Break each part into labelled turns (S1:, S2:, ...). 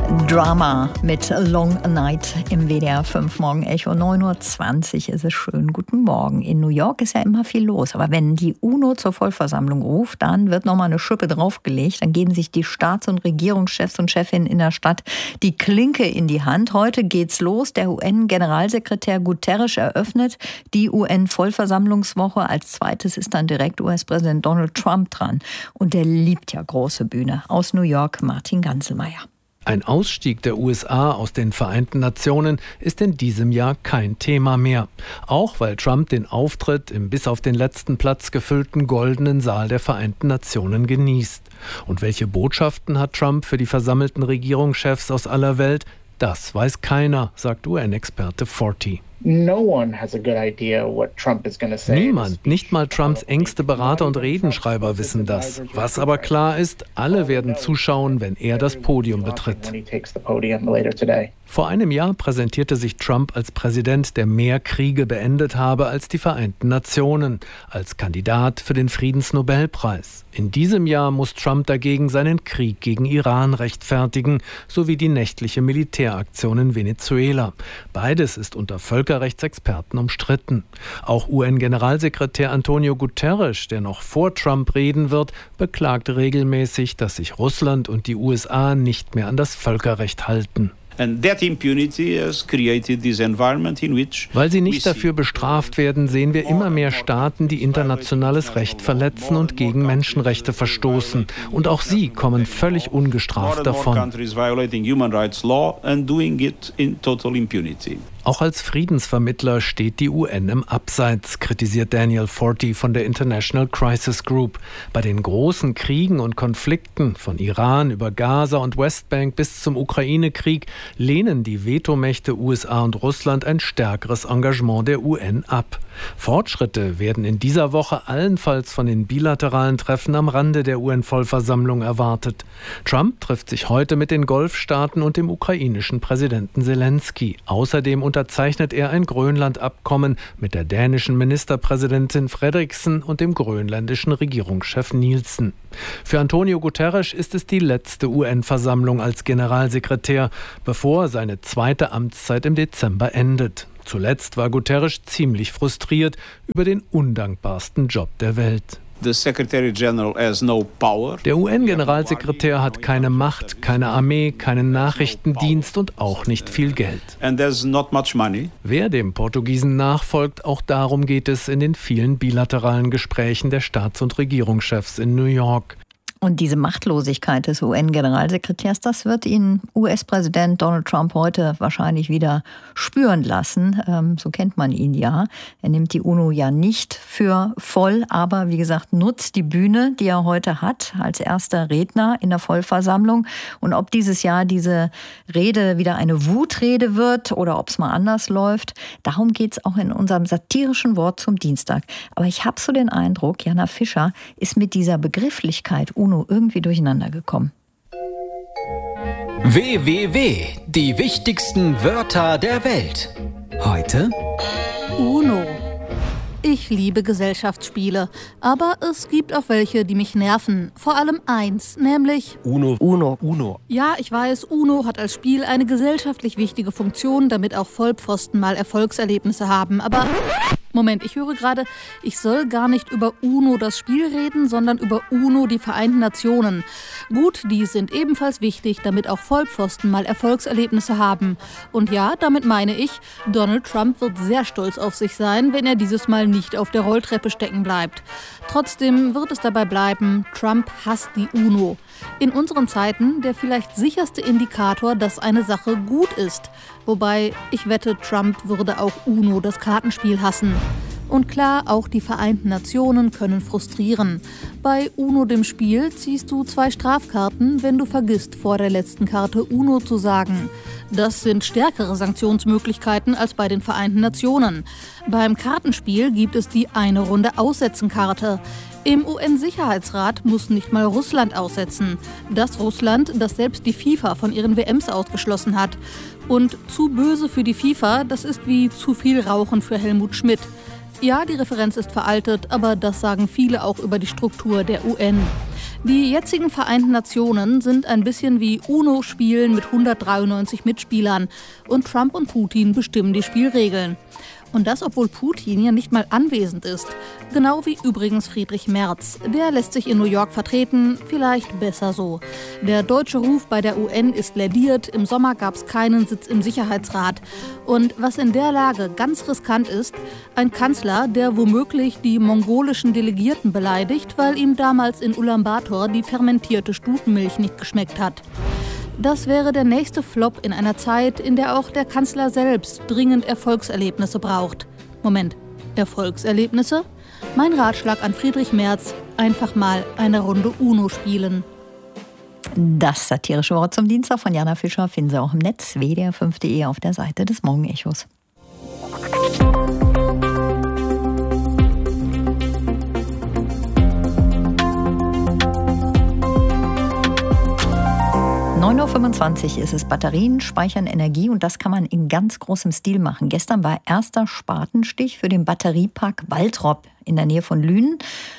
S1: Drama mit Long Night im WDR 5 Morgen Echo. 9:20 Uhr ist es schön. Guten Morgen. In New York ist ja immer viel los. Aber wenn die UNO zur Vollversammlung ruft, dann wird nochmal eine Schippe draufgelegt. Dann geben sich die Staats- und Regierungschefs und Chefinnen in der Stadt die Klinke in die Hand. Heute geht's los. Der UN-Generalsekretär Guterres eröffnet die UN-Vollversammlungswoche. Als zweites ist dann direkt US-Präsident Donald Trump dran. Und der liebt ja große Bühne. Aus New York, Martin Ganselmeier.
S2: Ein Ausstieg der USA aus den Vereinten Nationen ist in diesem Jahr kein Thema mehr. Auch weil Trump den Auftritt im bis auf den letzten Platz gefüllten goldenen Saal der Vereinten Nationen genießt. Und welche Botschaften hat Trump für die versammelten Regierungschefs aus aller Welt? Das weiß keiner, sagt UN-Experte Forti.
S3: Niemand,
S2: nicht mal Trumps engste Berater und Redenschreiber wissen das. Was aber klar ist, alle werden zuschauen, wenn er das Podium betritt. Vor einem Jahr präsentierte sich Trump als Präsident, der mehr Kriege beendet habe als die Vereinten Nationen, als Kandidat für den Friedensnobelpreis. In diesem Jahr muss Trump dagegen seinen Krieg gegen Iran rechtfertigen, sowie die nächtliche Militäraktion in Venezuela. Beides ist unter Völkerrechtsexperten umstritten. Auch UN-Generalsekretär Antonio Guterres, der noch vor Trump reden wird, beklagt regelmäßig, dass sich Russland und die USA nicht mehr an das Völkerrecht halten. Weil sie nicht dafür bestraft werden, sehen wir immer mehr Staaten, die internationales Recht verletzen und gegen Menschenrechte verstoßen. Und auch sie kommen völlig ungestraft davon. Auch als Friedensvermittler steht die UN im Abseits, kritisiert Daniel Forti von der International Crisis Group. Bei den großen Kriegen und Konflikten, von Iran über Gaza und Westbank bis zum Ukraine-Krieg, lehnen die Vetomächte USA und Russland ein stärkeres Engagement der UN ab. Fortschritte werden in dieser Woche allenfalls von den bilateralen Treffen am Rande der UN-Vollversammlung erwartet. Trump trifft sich heute mit den Golfstaaten und dem ukrainischen Präsidenten Zelensky. Außerdem unterzeichnet er ein Grönland-Abkommen mit der dänischen Ministerpräsidentin Frederiksen und dem grönländischen Regierungschef Nielsen. Für Antonio Guterres ist es die letzte UN-Versammlung als Generalsekretär, bevor seine zweite Amtszeit im Dezember endet. Zuletzt war Guterres ziemlich frustriert über den undankbarsten Job der Welt. Der UN-Generalsekretär hat keine Macht, keine Armee, keinen Nachrichtendienst und auch nicht viel Geld. Wer dem Portugiesen nachfolgt, auch darum geht es in den vielen bilateralen Gesprächen der Staats- und Regierungschefs in New York.
S1: Und diese Machtlosigkeit des UN-Generalsekretärs, das wird ihn US-Präsident Donald Trump heute wahrscheinlich wieder spüren lassen. So kennt man ihn ja. Er nimmt die UNO ja nicht für voll, aber wie gesagt, nutzt die Bühne, die er heute hat, als erster Redner in der Vollversammlung. Und ob dieses Jahr diese Rede wieder eine Wutrede wird oder ob es mal anders läuft, darum geht es auch in unserem satirischen Wort zum Dienstag. Aber ich habe so den Eindruck, Jana Fischer ist mit dieser Begrifflichkeit UNO irgendwie durcheinander gekommen.
S4: WWW, die wichtigsten Wörter der Welt. Heute
S5: UNO. Ich liebe Gesellschaftsspiele, aber es gibt auch welche, die mich nerven. Vor allem eins, nämlich
S4: UNO.
S5: Ja, ich weiß, UNO hat als Spiel eine gesellschaftlich wichtige Funktion, damit auch Vollpfosten mal Erfolgserlebnisse haben. Aber Moment, ich höre gerade, ich soll gar nicht über UNO das Spiel reden, sondern über UNO die Vereinten Nationen. Gut, die sind ebenfalls wichtig, damit auch Vollpfosten mal Erfolgserlebnisse haben. Und ja, damit meine ich, Donald Trump wird sehr stolz auf sich sein, wenn er dieses Mal nicht auf der Rolltreppe stecken bleibt. Trotzdem wird es dabei bleiben, Trump hasst die UNO. In unseren Zeiten der vielleicht sicherste Indikator, dass eine Sache gut ist. Wobei, ich wette, Trump würde auch UNO, das Kartenspiel, hassen. Und klar, auch die Vereinten Nationen können frustrieren. Bei UNO, dem Spiel, ziehst du 2 Strafkarten, wenn du vergisst, vor der letzten Karte UNO zu sagen. Das sind stärkere Sanktionsmöglichkeiten als bei den Vereinten Nationen. Beim Kartenspiel gibt es die eine Runde Aussetzenkarte. Im UN-Sicherheitsrat muss nicht mal Russland aussetzen. Das Russland, das selbst die FIFA von ihren WMs ausgeschlossen hat. Und zu böse für die FIFA, das ist wie zu viel Rauchen für Helmut Schmidt. Ja, die Referenz ist veraltet, aber das sagen viele auch über die Struktur der UN. Die jetzigen Vereinten Nationen sind ein bisschen wie UNO-Spielen mit 193 Mitspielern. Und Trump und Putin bestimmen die Spielregeln. Und das, obwohl Putin ja nicht mal anwesend ist. Genau wie übrigens Friedrich Merz. Der lässt sich in New York vertreten, vielleicht besser so. Der deutsche Ruf bei der UN ist lädiert, im Sommer gab es keinen Sitz im Sicherheitsrat. Und was in der Lage ganz riskant ist, ein Kanzler, der womöglich die mongolischen Delegierten beleidigt, weil ihm damals in Ulaanbaatar die fermentierte Stutenmilch nicht geschmeckt hat. Das wäre der nächste Flop in einer Zeit, in der auch der Kanzler selbst dringend Erfolgserlebnisse braucht. Moment, Erfolgserlebnisse? Mein Ratschlag an Friedrich Merz, einfach mal eine Runde UNO spielen.
S1: Das satirische Wort zum Dienstag von Jana Fischer finden Sie auch im Netz, wdr5.de auf der Seite des Morgenechos. (9:25 Uhr) ist es. Batterien speichern Energie und das kann man in ganz großem Stil machen. Gestern war erster Spatenstich für den Batteriepark Waltrop in der Nähe von Lünen.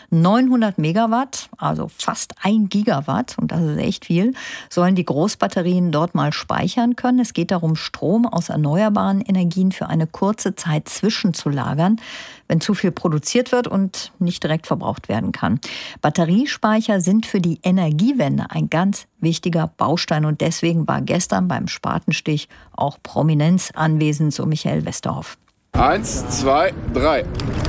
S1: 900 Megawatt, also fast 1 Gigawatt, und das ist echt viel, sollen die Großbatterien dort mal speichern können. Es geht darum, Strom aus erneuerbaren Energien für eine kurze Zeit zwischenzulagern, wenn zu viel produziert wird und nicht direkt verbraucht werden kann. Batteriespeicher sind für die Energiewende ein ganz wichtiger Baustein und deswegen war gestern beim Spatenstich auch Prominenz anwesend, so Michael Westerhoff.
S3: 1, 2, 3.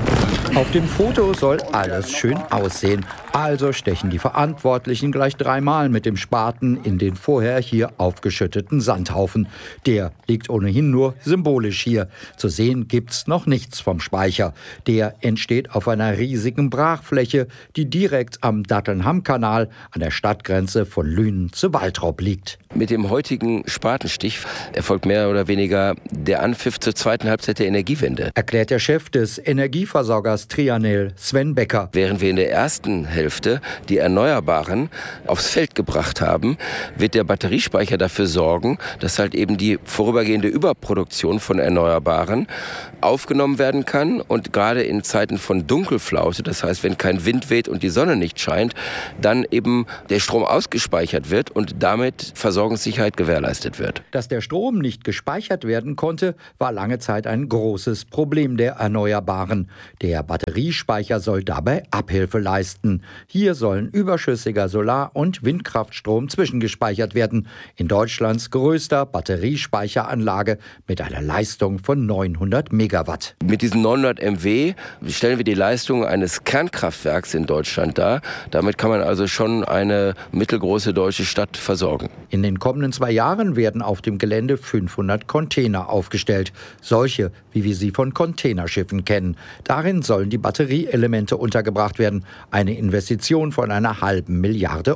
S6: Auf dem Foto soll alles schön aussehen. Also stechen die Verantwortlichen gleich 3-mal mit dem Spaten in den vorher hier aufgeschütteten Sandhaufen. Der liegt ohnehin nur symbolisch hier. Zu sehen gibt's noch nichts vom Speicher. Der entsteht auf einer riesigen Brachfläche, die direkt am Dattelnham-Kanal an der Stadtgrenze von Lünen zu Waltrop liegt.
S7: Mit dem heutigen Spatenstich erfolgt mehr oder weniger der Anpfiff zur zweiten Halbzeit der Energiewende,
S6: erklärt der Chef des Energieversorgers Trianel, Sven Becker.
S7: Während wir in der ersten Hälfte die Erneuerbaren aufs Feld gebracht haben, wird der Batteriespeicher dafür sorgen, dass halt eben die vorübergehende Überproduktion von Erneuerbaren aufgenommen werden kann und gerade in Zeiten von Dunkelflaute, das heißt, wenn kein Wind weht und die Sonne nicht scheint, dann eben der Strom ausgespeichert wird und damit Versorgungssicherheit gewährleistet wird.
S6: Dass der Strom nicht gespeichert werden konnte, war lange Zeit ein großes Problem der Erneuerbaren. Der Batteriespeicher soll dabei Abhilfe leisten. Hier sollen überschüssiger Solar- und Windkraftstrom zwischengespeichert werden. In Deutschlands größter Batteriespeicheranlage mit einer Leistung von 900 Megawatt.
S7: Mit diesen 900 MW stellen wir die Leistung eines Kernkraftwerks in Deutschland dar. Damit kann man also schon eine mittelgroße deutsche Stadt versorgen.
S6: In den kommenden 2 Jahren werden auf dem Gelände 500 Container aufgestellt. Solche, wie wir sie von Containerschiffen kennen. Darin sollen die Batterieelemente untergebracht werden. Eine Investition von einer $500 Millionen.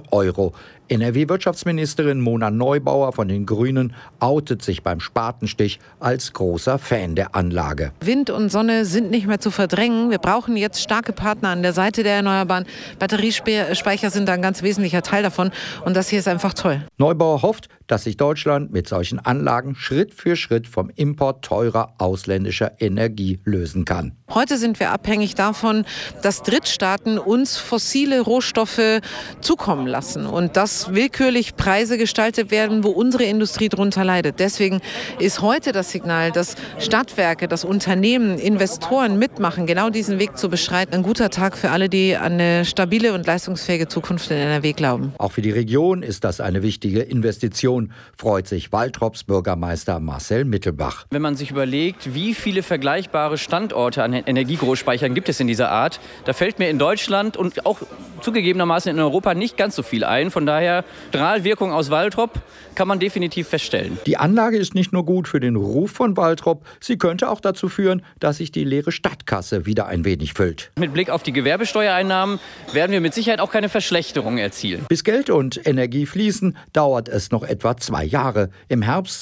S6: NRW-Wirtschaftsministerin Mona Neubauer von den Grünen outet sich beim Spatenstich als großer Fan der Anlage.
S8: Wind und Sonne sind nicht mehr zu verdrängen. Wir brauchen jetzt starke Partner an der Seite der Erneuerbaren. Batteriespeicher sind ein ganz wesentlicher Teil davon. Und das hier ist einfach toll.
S6: Neubauer hofft, dass sich Deutschland mit solchen Anlagen Schritt für Schritt vom Import teurer ausländischer Energie lösen kann.
S8: Heute sind wir abhängig davon, dass Drittstaaten uns fossile Rohstoffe zukommen lassen und dass willkürlich Preise gestaltet werden, wo unsere Industrie darunter leidet. Deswegen ist heute das Signal, dass Stadtwerke, dass Unternehmen, Investoren mitmachen, genau diesen Weg zu beschreiten. Ein guter Tag für alle, die an eine stabile und leistungsfähige Zukunft in NRW glauben.
S6: Auch für die Region ist das eine wichtige Investition, freut sich Waltrops Bürgermeister Marcel Mittelbach.
S9: Wenn man sich überlegt, wie viele vergleichbare Standorte an Energiegroßspeichern gibt es in dieser Art, da fällt mir in Deutschland und auch zugegebenermaßen in Europa nicht ganz so viel ein. Von daher, Strahlwirkung aus Waltrop kann man definitiv feststellen.
S6: Die Anlage ist nicht nur gut für den Ruf von Waltrop, sie könnte auch dazu führen, dass sich die leere Stadtkasse wieder ein wenig füllt.
S9: Mit Blick auf die Gewerbesteuereinnahmen werden wir mit Sicherheit auch keine Verschlechterung erzielen.
S6: Bis Geld und Energie fließen, dauert es noch etwa 2 Jahre. Im Herbst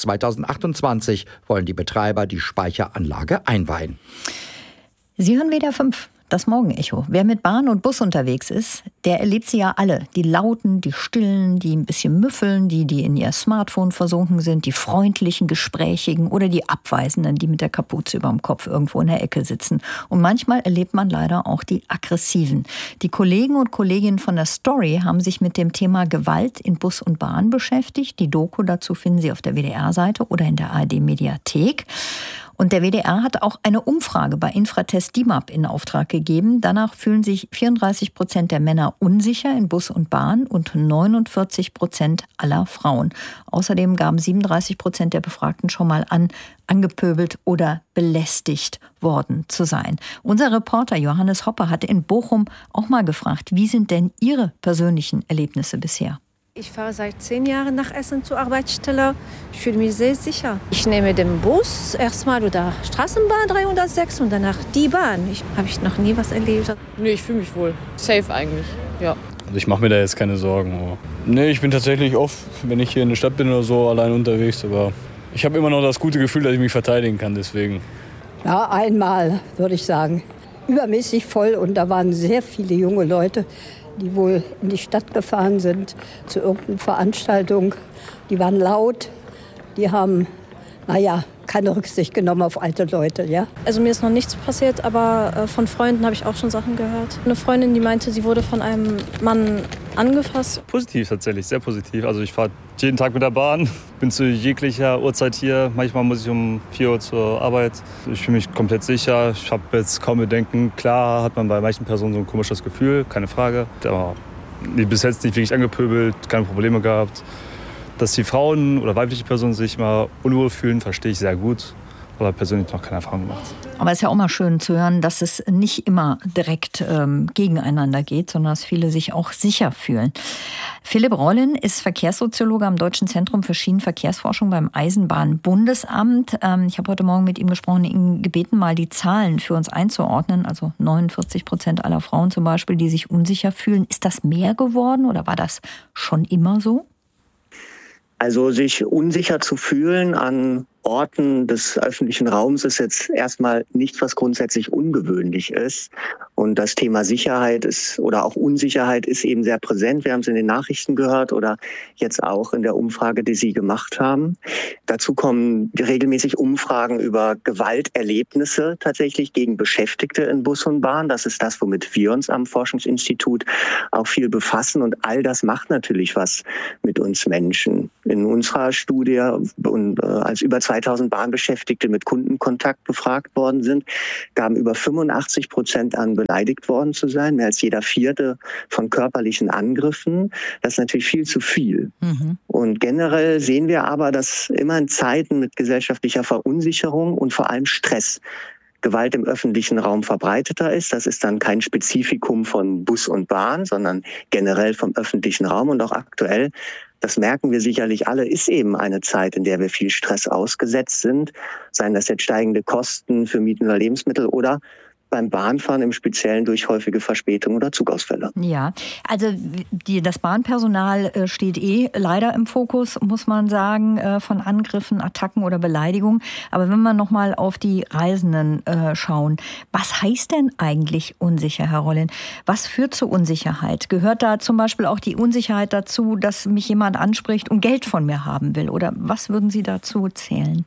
S6: 2028 wollen die Betreiber die Speicheranlage einweihen.
S1: Sie hören WDR 5. Das Morgenecho. Wer mit Bahn und Bus unterwegs ist, der erlebt sie ja alle. Die Lauten, die Stillen, die ein bisschen müffeln, die in ihr Smartphone versunken sind, die freundlichen, gesprächigen oder die Abweisenden, die mit der Kapuze überm Kopf irgendwo in der Ecke sitzen. Und manchmal erlebt man leider auch die aggressiven. Die Kollegen und Kolleginnen von der Story haben sich mit dem Thema Gewalt in Bus und Bahn beschäftigt. Die Doku dazu finden Sie auf der WDR-Seite oder in der ARD-Mediathek. Und der WDR hat auch eine Umfrage bei Infratest DIMAP in Auftrag gegeben. Danach fühlen sich 34% der Männer unsicher in Bus und Bahn und 49% aller Frauen. Außerdem gaben 37% der Befragten schon mal an, angepöbelt oder belästigt worden zu sein. Unser Reporter Johannes Hoppe hatte in Bochum auch mal gefragt, wie sind denn Ihre persönlichen Erlebnisse bisher?
S10: Ich fahre seit 10 Jahren nach Essen zur Arbeitsstelle. Ich fühle mich sehr sicher. Ich nehme den Bus erstmal oder Straßenbahn 306 und danach die Bahn. Habe ich noch nie was erlebt.
S11: Nee, ich fühle mich wohl. Safe eigentlich, ja.
S12: Also ich mache mir da jetzt keine Sorgen. Nee, ich bin tatsächlich oft, wenn ich hier in der Stadt bin oder so, allein unterwegs. Aber ich habe immer noch das gute Gefühl, dass ich mich verteidigen kann, deswegen.
S13: Ja, einmal, würde ich sagen. Übermäßig voll und da waren sehr viele junge Leute, die wohl in die Stadt gefahren sind, zu irgendeiner Veranstaltung. Die waren laut, die haben, keine Rücksicht genommen auf alte Leute, ja.
S14: Also mir ist noch nichts passiert, aber von Freunden habe ich auch schon Sachen gehört. Eine Freundin, die meinte, sie wurde von einem Mann angefasst.
S12: Positiv tatsächlich, sehr positiv. Also ich fahre jeden Tag mit der Bahn, bin zu jeglicher Uhrzeit hier. Manchmal muss ich um 4 Uhr zur Arbeit. Ich fühle mich komplett sicher. Ich habe jetzt kaum Bedenken. Klar hat man bei manchen Personen so ein komisches Gefühl, keine Frage. Aber bis jetzt nicht wirklich angepöbelt, keine Probleme gehabt. Dass die Frauen oder weibliche Personen sich mal unwohl fühlen, verstehe ich sehr gut. Aber persönlich noch keine Erfahrung gemacht.
S1: Aber es ist ja auch mal schön zu hören, dass es nicht immer direkt gegeneinander geht, sondern dass viele sich auch sicher fühlen. Philipp Rollin ist Verkehrssoziologe am Deutschen Zentrum für Schienenverkehrsforschung beim Eisenbahnbundesamt. Ich habe heute Morgen mit ihm gesprochen, ihn gebeten, mal die Zahlen für uns einzuordnen. Also 49% aller Frauen zum Beispiel, die sich unsicher fühlen. Ist das mehr geworden oder war das schon immer so?
S15: Also sich unsicher zu fühlen an Orten des öffentlichen Raums ist jetzt erstmal nichts, was grundsätzlich ungewöhnlich ist. Und das Thema Sicherheit ist oder auch Unsicherheit ist eben sehr präsent. Wir haben es in den Nachrichten gehört oder jetzt auch in der Umfrage, die Sie gemacht haben. Dazu kommen regelmäßig Umfragen über Gewalterlebnisse tatsächlich gegen Beschäftigte in Bus und Bahn. Das ist das, womit wir uns am Forschungsinstitut auch viel befassen. Und all das macht natürlich was mit uns Menschen. In unserer Studie und als über 2000 Bahnbeschäftigte mit Kundenkontakt befragt worden sind, gaben über 85% an, beleidigt worden zu sein, mehr als jeder Vierte von körperlichen Angriffen. Das ist natürlich viel zu viel. Und generell sehen wir aber, dass immer in Zeiten mit gesellschaftlicher Verunsicherung und vor allem Stress Gewalt im öffentlichen Raum verbreiteter ist. Das ist dann kein Spezifikum von Bus und Bahn, sondern generell vom öffentlichen Raum und auch aktuell. Das merken wir sicherlich alle, ist eben eine Zeit, in der wir viel Stress ausgesetzt sind. Seien das jetzt steigende Kosten für Mieten oder Lebensmittel oder beim Bahnfahren im Speziellen durch häufige Verspätungen oder Zugausfälle. Ja, also das Bahnpersonal steht leider im Fokus, muss man sagen, von Angriffen, Attacken oder Beleidigungen. Aber wenn wir noch mal auf die Reisenden schauen, was heißt denn eigentlich unsicher, Herr Rollin? Was führt zur Unsicherheit? Gehört da zum Beispiel auch die Unsicherheit dazu, dass mich jemand anspricht und Geld von mir haben will? Oder was würden Sie dazu zählen?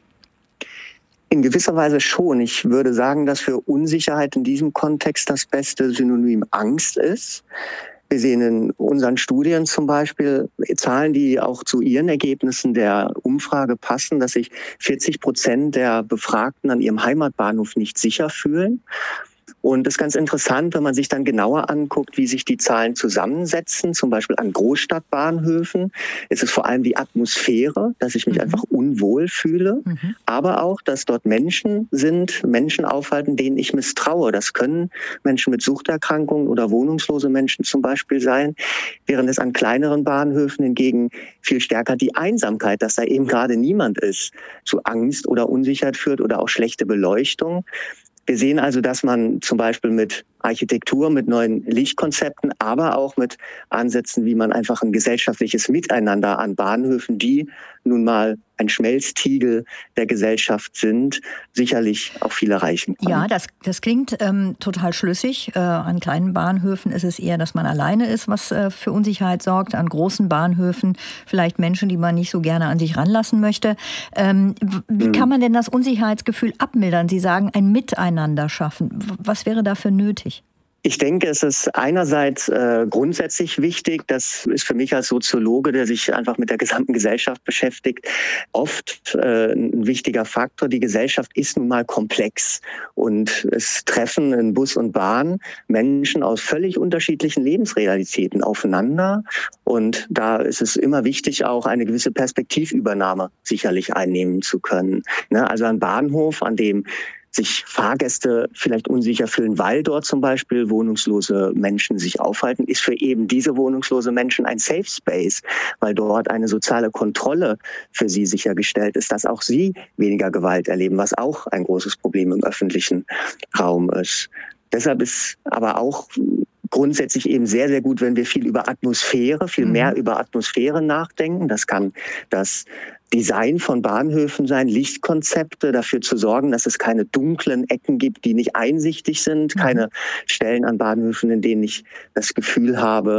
S15: In gewisser Weise schon. Ich würde sagen, dass für Unsicherheit in diesem Kontext das beste Synonym Angst ist. Wir sehen in unseren Studien zum Beispiel Zahlen, die auch zu Ihren Ergebnissen der Umfrage passen, dass sich 40% der Befragten an ihrem Heimatbahnhof nicht sicher fühlen. Und das ist ganz interessant, wenn man sich dann genauer anguckt, wie sich die Zahlen zusammensetzen, zum Beispiel an Großstadtbahnhöfen. Es ist vor allem die Atmosphäre, dass ich mich einfach unwohl fühle, aber auch, dass dort Menschen aufhalten, denen ich misstraue. Das können Menschen mit Suchterkrankungen oder wohnungslose Menschen zum Beispiel sein, während es an kleineren Bahnhöfen hingegen viel stärker die Einsamkeit, dass da eben gerade niemand ist, zu Angst oder Unsicherheit führt oder auch schlechte Beleuchtung. Wir sehen also, dass man zum Beispiel mit Architektur, mit neuen Lichtkonzepten, aber auch mit Ansätzen, wie man einfach ein gesellschaftliches Miteinander an Bahnhöfen, die nun mal ein Schmelztiegel der Gesellschaft sind, sicherlich auch viel erreichen kann.
S1: Ja, das klingt total schlüssig. An kleinen Bahnhöfen ist es eher, dass man alleine ist, was für Unsicherheit sorgt. An großen Bahnhöfen vielleicht Menschen, die man nicht so gerne an sich ranlassen möchte. Wie kann man denn das Unsicherheitsgefühl abmildern? Sie sagen, ein Miteinander schaffen. Was wäre dafür nötig?
S15: Ich denke, es ist einerseits grundsätzlich wichtig, das ist für mich als Soziologe, der sich einfach mit der gesamten Gesellschaft beschäftigt, oft ein wichtiger Faktor. Die Gesellschaft ist nun mal komplex und es treffen in Bus und Bahn Menschen aus völlig unterschiedlichen Lebensrealitäten aufeinander und da ist es immer wichtig, auch eine gewisse Perspektivübernahme sicherlich einnehmen zu können. Also ein Bahnhof, an dem sich Fahrgäste vielleicht unsicher fühlen, weil dort zum Beispiel wohnungslose Menschen sich aufhalten, ist für eben diese wohnungslose Menschen ein Safe Space, weil dort eine soziale Kontrolle für sie sichergestellt ist, dass auch sie weniger Gewalt erleben, was auch ein großes Problem im öffentlichen Raum ist. Deshalb ist aber auch grundsätzlich eben sehr, sehr gut, wenn wir viel mehr über Atmosphäre nachdenken. Das kann das Design von Bahnhöfen sein, Lichtkonzepte, dafür zu sorgen, dass es keine dunklen Ecken gibt, die nicht einsichtig sind, keine Stellen an Bahnhöfen, in denen ich das Gefühl habe,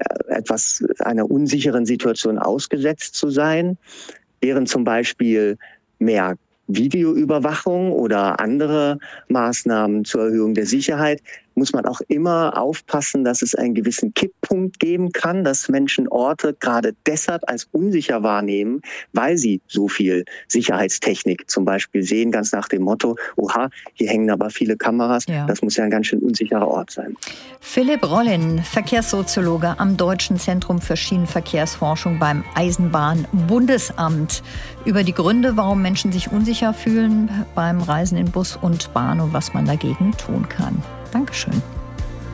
S15: einer unsicheren Situation ausgesetzt zu sein. Während zum Beispiel mehr Videoüberwachung oder andere Maßnahmen zur Erhöhung der Sicherheit, muss man auch immer aufpassen, dass es einen gewissen Kipppunkt geben kann, dass Menschen Orte gerade deshalb als unsicher wahrnehmen, weil sie so viel Sicherheitstechnik zum Beispiel sehen, ganz nach dem Motto, oha, hier hängen aber viele Kameras, das muss ja ein ganz schön unsicherer Ort sein.
S1: Philipp Rollin, Verkehrssoziologe am Deutschen Zentrum für Schienenverkehrsforschung beim Eisenbahnbundesamt, über die Gründe, warum Menschen sich unsicher fühlen beim Reisen in Bus und Bahn und was man dagegen tun kann. Dankeschön.